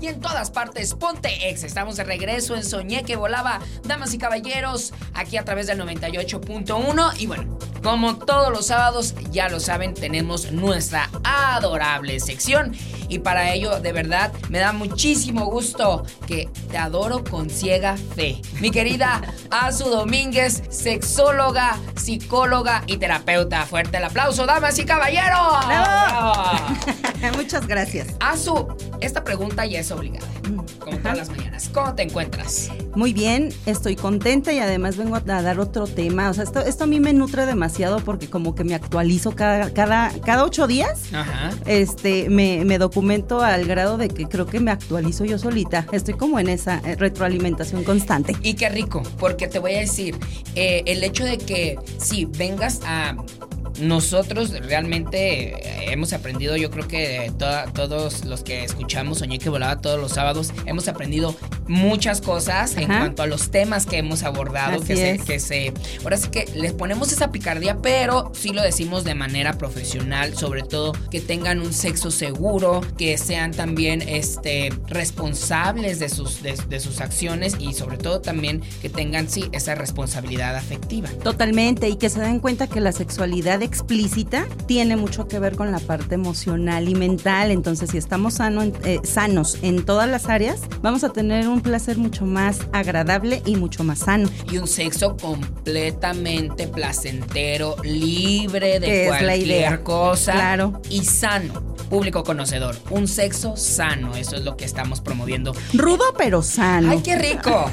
y en todas partes. Ponte Exa. Estamos de regreso en Soñé que Volaba, damas y caballeros, aquí a través del 98.1. Y bueno, como todos los sábados, ya lo saben, tenemos nuestra adorable sección. Y para ello, de verdad, me da muchísimo gusto que te adoro con ciega fe. Mi querida Azu Domínguez, sexóloga, psicóloga y terapeuta. Fuerte el aplauso, damas y caballeros. ¡Bravo! Muchas gracias. Azu, esta pregunta ya es obligada, como todas las mañanas. ¿Cómo te encuentras? Muy bien, estoy contenta y además vengo a dar otro tema. O sea, esto a mí me nutre demasiado porque como que me actualizo cada 8 días. Ajá. Me documento al grado de que creo que me actualizo yo solita. Estoy como en esa retroalimentación constante. Y qué rico, porque te voy a decir, el hecho de que si vengas a... Nosotros realmente hemos aprendido, yo creo que todos los que escuchamos Soñé que Volaba todos los sábados, hemos aprendido muchas cosas. Ajá. En cuanto a los temas que hemos abordado. Ahora sí que les ponemos esa picardía, pero sí lo decimos de manera profesional, sobre todo que tengan un sexo seguro, que sean también responsables de sus acciones y sobre todo también que tengan esa responsabilidad afectiva. Totalmente, y que se den cuenta que la sexualidad explícita tiene mucho que ver con la parte emocional y mental. Entonces, si estamos sanos en todas las áreas, vamos a tener un placer mucho más agradable y mucho más sano. Y un sexo completamente placentero, libre de cualquier cosa. Claro. Y sano. Público conocedor, un sexo sano, eso es lo que estamos promoviendo. Rudo pero sano. ¡Ay, qué rico!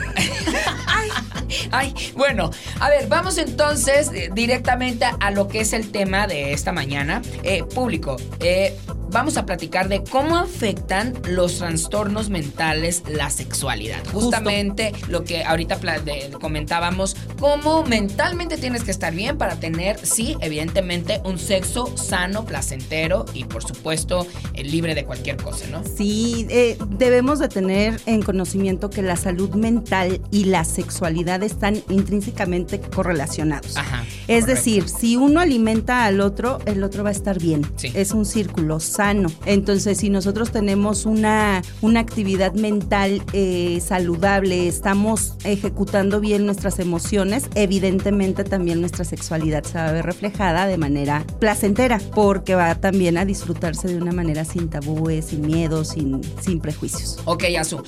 Ay, bueno, a ver, vamos entonces directamente a lo que es el tema de esta mañana. Público, vamos a platicar de cómo afectan los trastornos mentales la sexualidad. Justamente lo que ahorita comentábamos, cómo mentalmente tienes que estar bien para tener, sí, evidentemente, un sexo sano, placentero y, por supuesto, libre de cualquier cosa, ¿no? Sí, debemos de tener en conocimiento que la salud mental y la sexualidad están intrínsecamente correlacionados. Ajá, es decir, si uno alimenta al otro, el otro va a estar bien. Sí. Es un círculo sano. Entonces, si nosotros tenemos una actividad mental saludable, estamos ejecutando bien nuestras emociones, evidentemente también nuestra sexualidad se va a ver reflejada de manera placentera, porque va también a disfrutarse de una manera sin tabúes, sin miedos, sin prejuicios. Ok, Azu,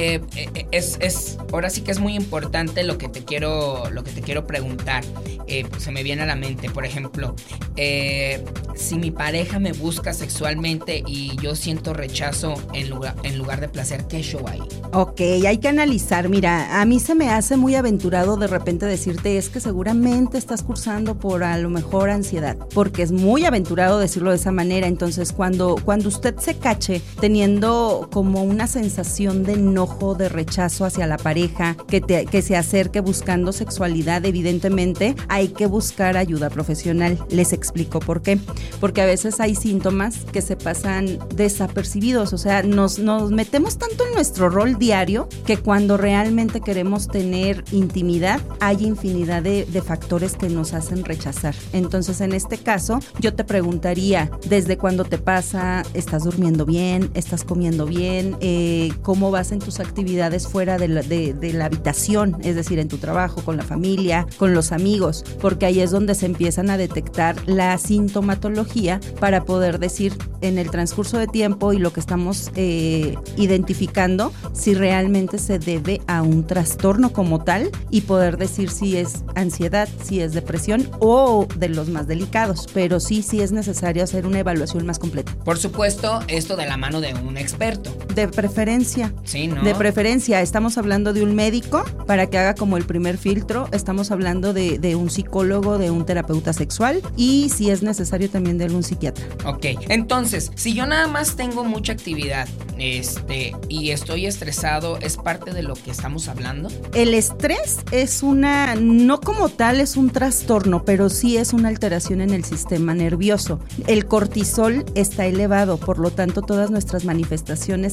ahora sí que es muy importante lo que te quiero preguntar. Se me viene a la mente, por ejemplo, si mi pareja me busca sexualmente y yo siento rechazo en lugar de placer, ¿qué show hay? Ok, hay que analizar. Mira, a mí se me hace muy aventurado de repente decirte es que seguramente estás cursando por a lo mejor ansiedad, porque es muy aventurado decirlo de esa manera. Entonces, cuando usted se cache teniendo como una sensación de enojo, de rechazo hacia la pareja, que se acerque buscando sexualidad, evidentemente hay que buscar ayuda profesional. Les explico por qué. Porque a veces hay síntomas que se pasan desapercibidos, o sea, nos metemos tanto en nuestro rol diario que cuando realmente queremos tener intimidad hay infinidad de factores que nos hacen rechazar. Entonces, en este caso, yo te preguntaría, ¿desde cuándo te pasa? ¿Estás durmiendo bien? ¿Estás comiendo bien? ¿Cómo vas en tus actividades fuera de la habitación? Es decir, en tu trabajo, con la familia, con los amigos, porque ahí es donde se empiezan a detectar la sintomatología para poder decir en el transcurso de tiempo y lo que estamos identificando si realmente se debe a un trastorno como tal y poder decir si es ansiedad, si es depresión o de los más delicados, pero sí es necesario hacer una evaluación más completa. Por supuesto, esto de la mano de un experto. De preferencia. Sí, ¿no? De preferencia, estamos hablando de un médico para que haga como el primer filtro, estamos hablando de un psicólogo, de un terapeuta sexual y si es necesario también de un psiquiatra. Ok, entonces, si yo nada más tengo mucha actividad y estoy estresado, ¿es parte de lo que estamos hablando? El estrés es no como tal es un trastorno, pero sí es una alteración en el sistema nervioso. El cortisol está elevado, por lo tanto todas nuestras manifestaciones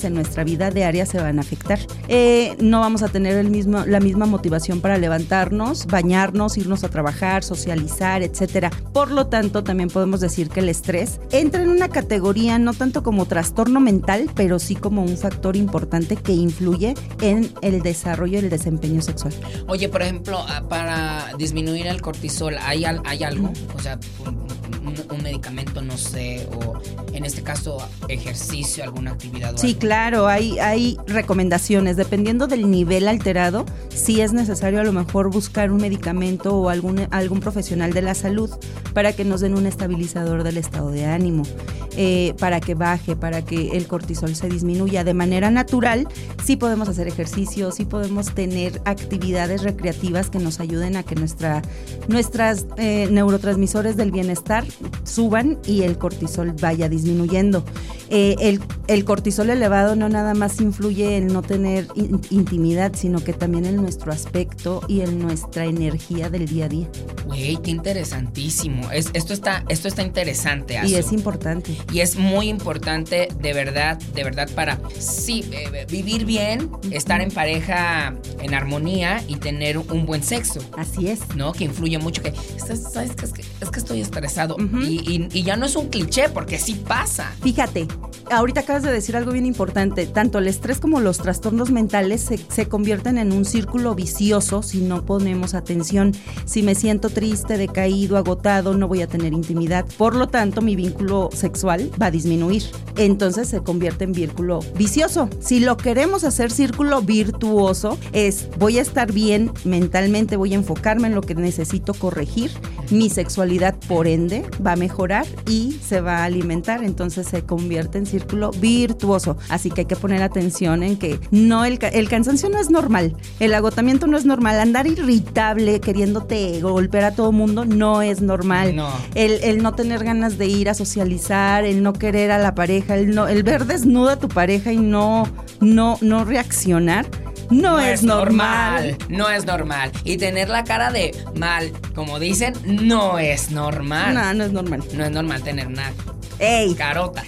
en nuestra vida diaria se van a afectar. No vamos a tener la misma motivación para levantarnos, bañarnos, irnos a trabajar, socializar, etcétera. Por lo tanto, también podemos decir que el estrés entra en una categoría no tanto como trastorno mental, pero sí como un factor importante que influye en el desarrollo y el desempeño sexual. Oye, por ejemplo, para disminuir el cortisol, ¿hay algo? O sea, un medicamento, no sé, o en este caso ejercicio, alguna actividad o sí, algo. Claro, hay recomendaciones, dependiendo del nivel alterado, sí es necesario a lo mejor buscar un medicamento o algún profesional de la salud para que nos den un estabilizador del estado de ánimo, para que baje, para que el cortisol se disminuya de manera natural. Sí podemos hacer ejercicio, sí podemos tener actividades recreativas que nos ayuden a que nuestras neurotransmisores del bienestar suban y el cortisol vaya disminuyendo. El cortisol elevado no nada más influye en no tener intimidad, sino que también en nuestro aspecto y en nuestra energía del día a día. Güey, qué interesantísimo. Esto está interesante, Azu. Y es importante. Y es muy importante, de verdad, para vivir bien, estar en pareja en armonía y tener un buen sexo. Así es. ¿No? Que influye mucho. ¿Sabes qué? Es que estoy estresado. Y ya no es un cliché, porque sí pasa. Fíjate, ahorita acabas de decir algo bien importante. Tanto el estrés como los trastornos mentales se convierten en un círculo vicioso si no ponemos atención. Si me siento triste, decaído, agotado, no voy a tener intimidad. Por lo tanto, mi vínculo sexual va a disminuir. Entonces se convierte en vínculo vicioso. Si lo queremos hacer círculo virtuoso, voy a estar bien mentalmente, voy a enfocarme en lo que necesito corregir. Mi sexualidad, por ende, va a mejorar y se va a alimentar. Entonces se convierte en círculo virtuoso. Así que hay que poner atención en que no el cansancio no es normal, el agotamiento no es normal, andar irritable queriéndote golpear a todo mundo no es normal. No. El no tener ganas de ir a socializar, el no querer a la pareja, el ver desnuda a tu pareja y no reaccionar. No es normal. No es normal. Y tener la cara de mal, como dicen, no es normal. No es normal. No es normal tener una carota.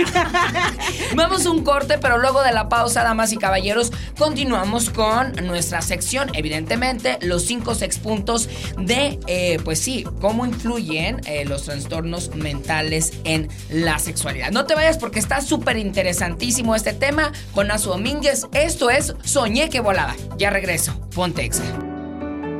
Vamos a un corte, pero luego de la pausa, damas y caballeros, continuamos con nuestra sección. Evidentemente, los 5 sexpuntos de, cómo influyen los trastornos mentales en la sexualidad. No te vayas porque está súper interesantísimo este tema con Azu Domínguez. Esto es Soñé que volaba. Ya regreso. Ponte Exa.